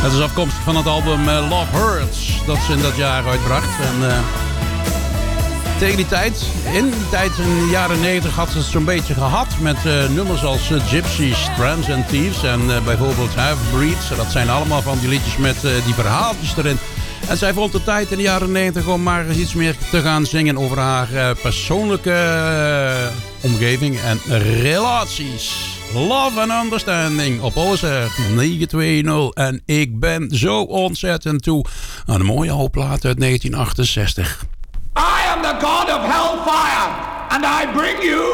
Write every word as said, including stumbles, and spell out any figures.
Het is afkomstig van het album uh, Love Hurts, dat ze in dat jaar uitbracht. En uh, tegen die tijd, in die tijd in de jaren negentig had ze het zo'n beetje gehad met uh, nummers als uh, Gypsies, Trans and Thieves en uh, bijvoorbeeld Half-Breeds. Dat zijn allemaal van die liedjes met uh, die verhaaltjes erin. En zij vond de tijd in de jaren negentig om maar eens iets meer te gaan zingen over haar uh, persoonlijke uh, omgeving en relaties. Love and Understanding op O S R negen twee nul. En ik ben zo ontzettend toe aan een mooie oude plaat uit negentien achtenzestig. I am the god of hellfire and I bring you